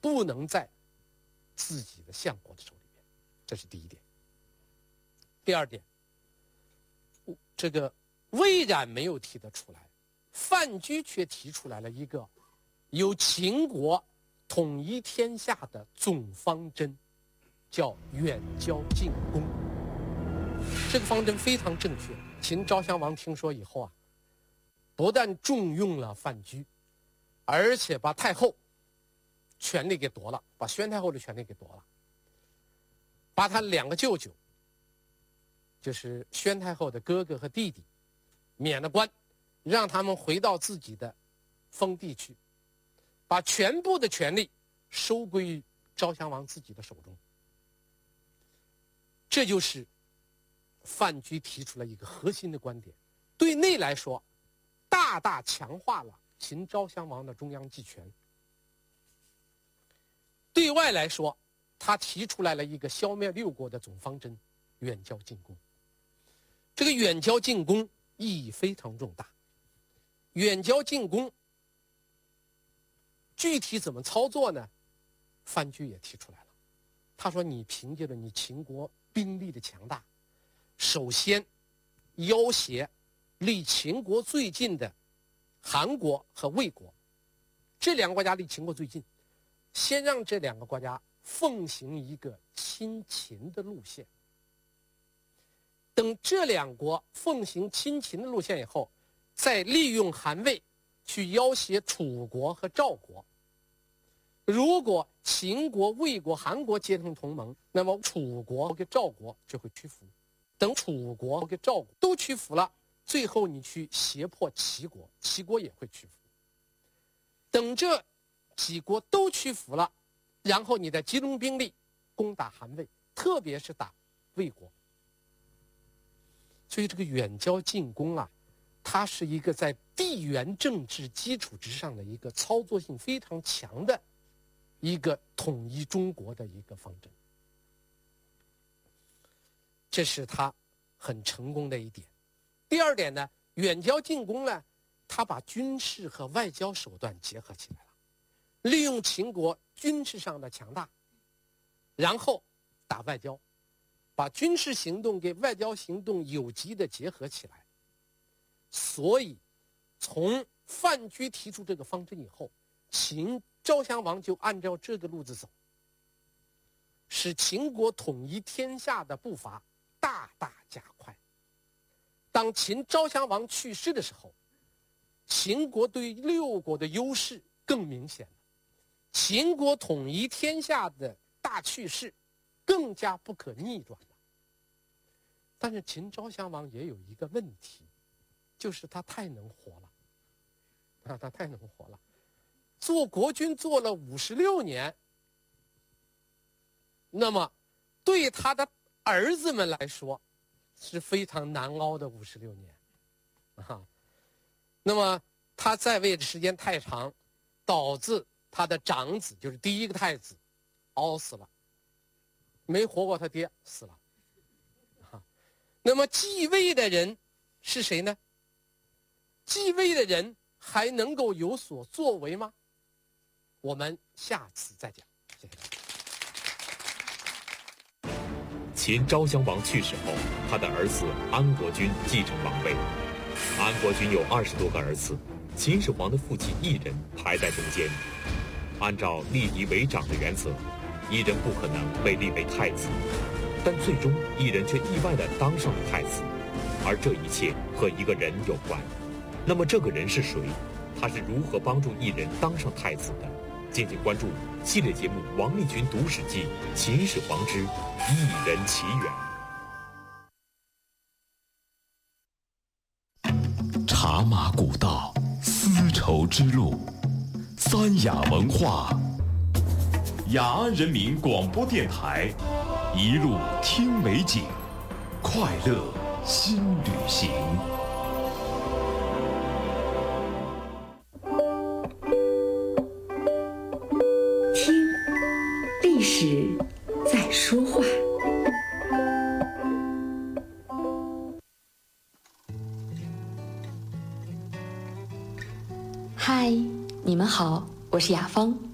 不能在自己的相国的手里面，这是第一点。第二点，这个魏冉没有提得出来，范雎却提出来了一个由秦国统一天下的总方针，叫远交近攻。这个方针非常正确。秦昭襄王听说以后啊，不但重用了范雎，而且把太后权力给夺了，把宣太后的权力给夺了，把他两个舅舅，就是宣太后的哥哥和弟弟，免了官，让他们回到自己的封地去，把全部的权力收归于昭襄王自己的手中。这就是范雎提出了一个核心的观点，对内来说，大大强化了秦昭襄王的中央集权；对外来说，他提出来了一个消灭六国的总方针，远交近攻。这个远交近攻意义非常重大。远交近攻具体怎么操作呢？范雎也提出来了，他说你凭借着你秦国兵力的强大，首先要挟离秦国最近的韩国和魏国，这两个国家离秦国最近，先让这两个国家奉行一个亲秦的路线。等这两国奉行亲秦的路线以后，再利用韩魏去要挟楚国和赵国。如果秦国、魏国、韩国结成同盟，那么楚国跟赵国就会屈服。等楚国跟赵国都屈服了，最后你去胁迫齐国，齐国也会屈服。等这几国都屈服了，然后你再集中兵力攻打韩魏，特别是打魏国。所以这个远交近攻啊，它是一个在地缘政治基础之上的一个操作性非常强的一个统一中国的一个方针。这是他很成功的一点。第二点呢，远交近攻呢，他把军事和外交手段结合起来了，利用秦国军事上的强大，然后打外交，把军事行动跟外交行动有机的结合起来。所以从范雎提出这个方针以后，秦昭襄王就按照这个路子走，使秦国统一天下的步伐大大加快。当秦昭襄王去世的时候，秦国对六国的优势更明显了，秦国统一天下的大趋势更加不可逆转了。但是秦昭襄王也有一个问题，就是他太能活了，他太能活了。做国君做了56年，那么对他的儿子们来说是非常难熬的56年啊。那么他在位的时间太长，导致他的长子，就是第一个太子，熬死了，没活过他爹，死了。那么继位的人是谁呢？继位的人还能够有所作为吗？我们下次再讲。谢谢大家。 秦昭襄王去世后，他的儿子安国君继承王位。安国君有20多个儿子，秦始皇的父亲异人排在中间。按照立嫡为长的原则，异人不可能被立为太子，但最终异人却意外地当上了太子，而这一切和一个人有关。那么这个人是谁？他是如何帮助异人当上太子的？敬请关注系列节目《王立群读史记·秦始皇之异人奇缘》。 茶马古道，丝绸之路，三雅文化，雅安人民广播电台，一路听美景，快乐新旅行。 听，历史在说话。嗨，你们好，我是雅芳。